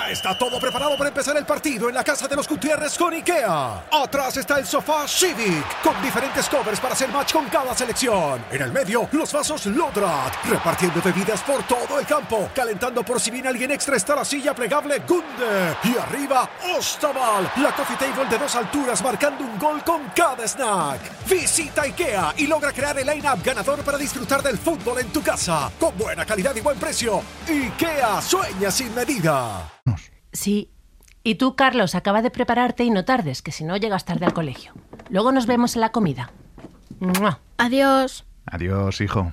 Ya está todo preparado para empezar el partido en la casa de los Gutiérrez con IKEA. Atrás está el sofá Civic, con diferentes covers para hacer match con cada selección. En el medio, los vasos Lodrat, repartiendo bebidas por todo el campo. Calentando por si viene alguien extra está la silla plegable Gunde. Y arriba, Ostaval, la coffee table de 2 alturas marcando un gol con cada snack. Visita IKEA y logra crear el line-up ganador para disfrutar del fútbol en tu casa. Con buena calidad y buen precio. IKEA, sueña sin medida. Sí. Y tú, Carlos, acaba de prepararte y no tardes, que si no llegas tarde al colegio. Luego nos vemos en la comida. ¡Mua! Adiós. Adiós, hijo.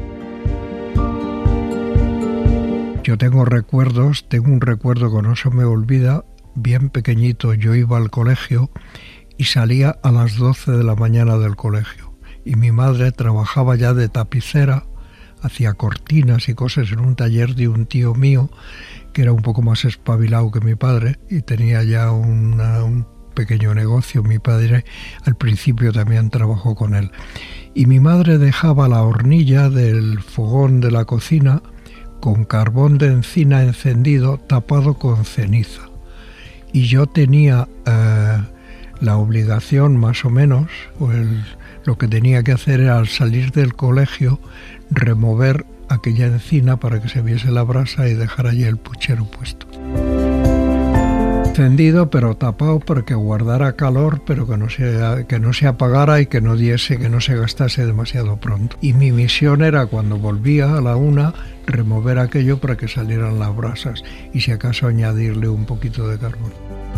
Yo tengo un recuerdo que no se me olvida. Bien pequeñito yo iba al colegio y salía a las 12 de la mañana del colegio. Y mi madre trabajaba ya de tapicera, hacía cortinas y cosas en un taller de un tío mío que era un poco más espabilado que mi padre y tenía ya un pequeño negocio. Mi padre al principio también trabajó con él. Y mi madre dejaba la hornilla del fogón de la cocina con carbón de encina encendido tapado con ceniza. Y yo tenía la obligación más o menos, lo que tenía que hacer era al salir del colegio remover aquella encina para que se viese la brasa y dejar allí el puchero puesto. Encendido pero tapado para que guardara calor, pero que no se apagara y que no se gastase demasiado pronto. Y mi misión era, cuando volvía a la 1, remover aquello para que salieran las brasas y si acaso añadirle un poquito de carbón.